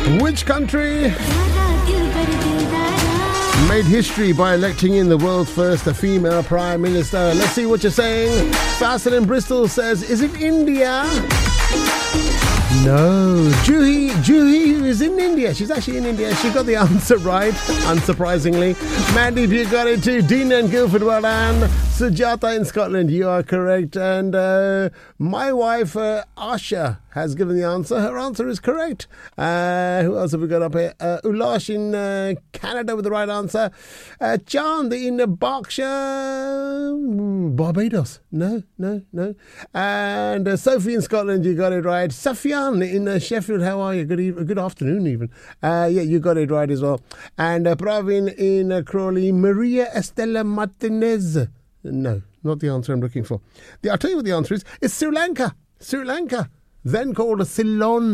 Which country made history by electing in the world's first female Prime Minister? Let's see what you're saying. Faster in Bristol says, is it India? No, Juhi is in India. She's actually in India. She got the answer right, unsurprisingly. Mandy, you got it too. Dean and Guildford, well done. Sujata in Scotland, you are correct. And my wife, Asha, has given the answer. Her answer is correct. Who else have we got up here? Ulash in Canada with the right answer. Chand in Berkshire, Barbados. No. And Sophie in Scotland, you got it right. Safian in Sheffield, how are you? Good afternoon even. Yeah, you got it right as well. And Pravin in Crawley, Maria Estela Martinez. No, not the answer I'm looking for. I'll tell you what the answer is. It's Sri Lanka. Sri Lanka, then called Ceylon.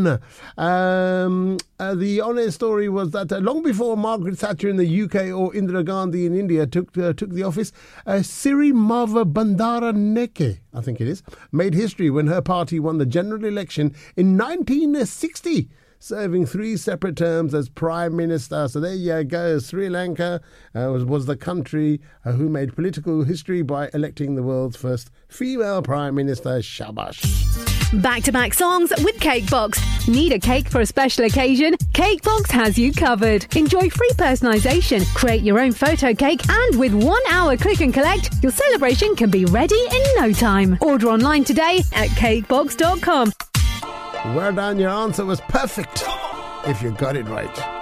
The honest story was that long before Margaret Thatcher in the UK or Indira Gandhi in India took the office, Sirimava Bandaraneke, I think it is, made history when her party won the general election in 1960. Serving 3 separate terms as Prime Minister. So there you go. Sri Lanka was the country who made political history by electing the world's first female Prime Minister. Shabash. Back-to-back songs with Cakebox. Need a cake for a special occasion? Cakebox has you covered. Enjoy free personalisation, create your own photo cake, and with 1 hour click and collect, your celebration can be ready in no time. Order online today at cakebox.com. Well done, your answer was perfect if you got it right.